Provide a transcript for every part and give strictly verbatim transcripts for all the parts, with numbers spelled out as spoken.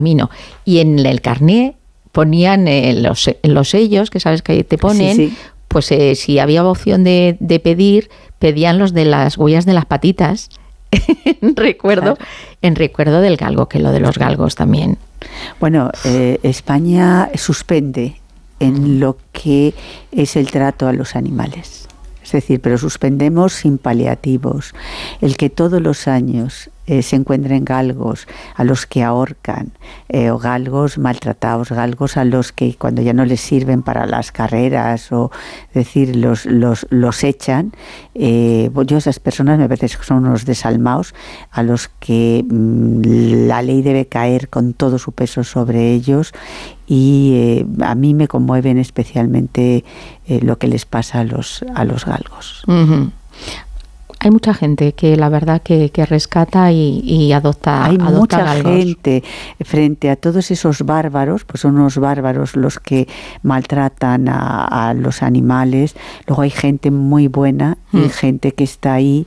Y en el carné ponían eh, los, los sellos, que sabes que te ponen, sí, sí. pues eh, si había opción de, de pedir, pedían los de las huellas de las patitas. en recuerdo, claro. en recuerdo del galgo, que lo de los galgos también. Bueno, eh, España suspende en lo que es el trato a los animales. Es decir, pero suspendemos sin paliativos. El que todos los años eh, se encuentren galgos a los que ahorcan, eh, o galgos maltratados, galgos a los que cuando ya no les sirven para las carreras, o es decir, los, los, los echan. Eh, yo esas personas me parece que son unos desalmados a los que mmm, la ley debe caer con todo su peso sobre ellos. Y eh, a mí me conmueven especialmente eh, lo que les pasa a los, a los galgos. Uh-huh. Hay mucha gente que la verdad que, que rescata y, y adopta Hay adopta mucha galgos. gente frente a todos esos bárbaros, pues son unos bárbaros los que maltratan a, a los animales. Luego hay gente muy buena y mm. gente que está ahí,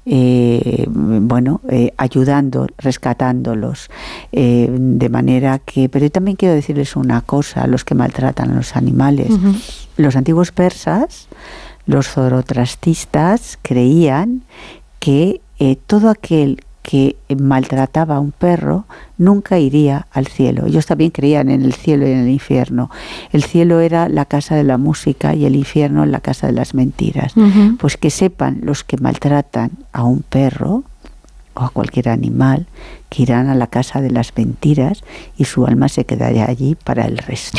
eh, bueno, eh, ayudando, rescatándolos. Eh, de manera que, pero yo también quiero decirles una cosa a los que maltratan a los animales. Uh-huh. Los antiguos persas, los zoroastristas, creían que eh, todo aquel que maltrataba a un perro nunca iría al cielo. Ellos también creían en el cielo y en el infierno. El cielo era la casa de la música y el infierno la casa de las mentiras. Uh-huh. Pues que sepan los que maltratan a un perro o a cualquier animal que irán a la casa de las mentiras y su alma se quedará allí para el resto.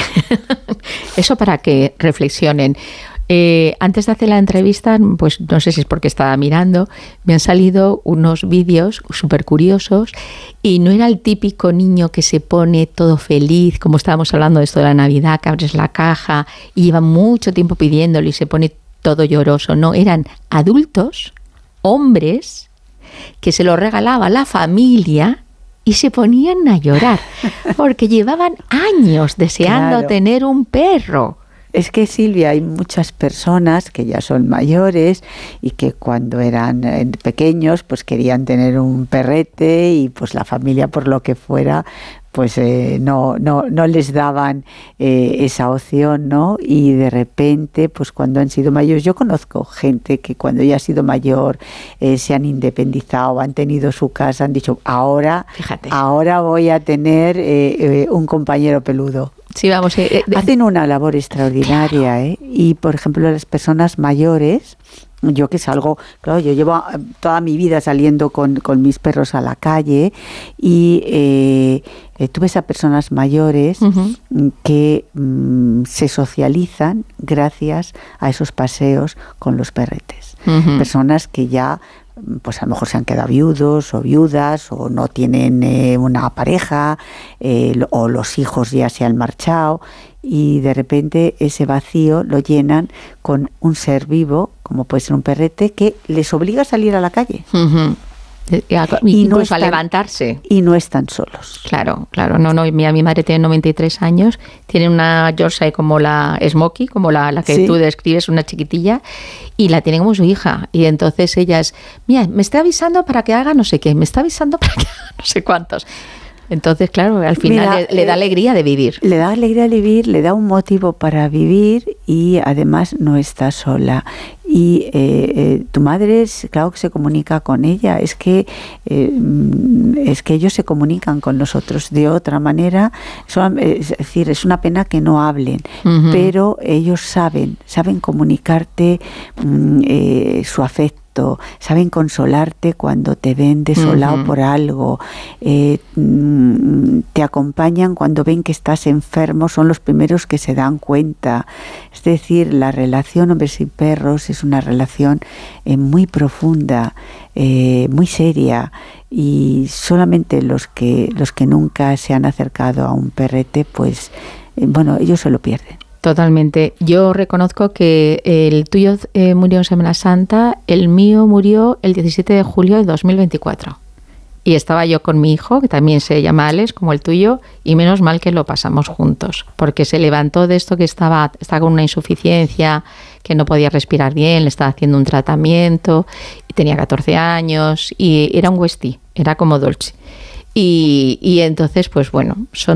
Eso para que reflexionen. Eh, antes de hacer la entrevista, pues no sé si es porque estaba mirando, me han salido unos vídeos súper curiosos y no era el típico niño que se pone todo feliz, como estábamos hablando de esto de la Navidad, que abres la caja y lleva mucho tiempo pidiéndolo y se pone todo lloroso. No, eran adultos, hombres, que se lo regalaba la familia y se ponían a llorar porque llevaban años deseando claro. tener un perro. Es que, Silvia, hay muchas personas que ya son mayores y que cuando eran pequeños pues querían tener un perrete y pues la familia, por lo que fuera, pues eh, no, no, no les daban eh, esa opción, ¿no? Y de repente, pues cuando han sido mayores, yo conozco gente que cuando ya ha sido mayor eh, se han independizado, han tenido su casa, han dicho, ahora, Fíjate. ahora voy a tener eh, eh, un compañero peludo. Sí, vamos. Eh, de, Hacen una labor extraordinaria, ¿eh? Y, por ejemplo, las personas mayores, yo que salgo, claro, yo llevo toda mi vida saliendo con, con mis perros a la calle y eh, eh, tú ves a personas mayores uh-huh. que mm, se socializan gracias a esos paseos con los perretes. Uh-huh. Personas que ya pues a lo mejor se han quedado viudos o viudas o no tienen eh, una pareja eh, o los hijos ya se han marchado y de repente ese vacío lo llenan con un ser vivo, como puede ser un perrete, que les obliga a salir a la calle. Uh-huh. Y incluso no están, a levantarse. Y no están solos. Claro, claro. No, no. Mi, mi madre tiene noventa y tres años, tiene una Yorkshire como la Smokey, como la, la que ¿Sí? tú describes, una chiquitilla, y la tiene como su hija. Y entonces ella es, mira, me está avisando para que haga no sé qué, me está avisando para que haga no sé cuántos. Entonces, claro, al final Mira, le, le da alegría de vivir. Le da alegría de vivir, le da un motivo para vivir y además no está sola. Y eh, eh, tu madre, es, claro que se comunica con ella, es que eh, es que ellos se comunican con nosotros de otra manera. Son, es decir, es una pena que no hablen, uh-huh. pero ellos saben, saben comunicarte mm, eh, su afecto. Saben consolarte cuando te ven desolado uh-huh. por algo, eh, te acompañan cuando ven que estás enfermo, son los primeros que se dan cuenta. Es decir, la relación hombres y perros es una relación eh, muy profunda, eh, muy seria, y solamente los que, los que nunca se han acercado a un perrete, pues eh, bueno, ellos se lo pierden. Totalmente. Yo reconozco que el tuyo eh, murió en Semana Santa, el mío murió el diecisiete de julio de dos mil veinticuatro. Y estaba yo con mi hijo, que también se llama Alex, como el tuyo, y menos mal que lo pasamos juntos, porque se levantó de esto que estaba, estaba con una insuficiencia, que no podía respirar bien, le estaba haciendo un tratamiento, y tenía catorce años, y era un Westie, era como Dolce. Y, y entonces, pues bueno, son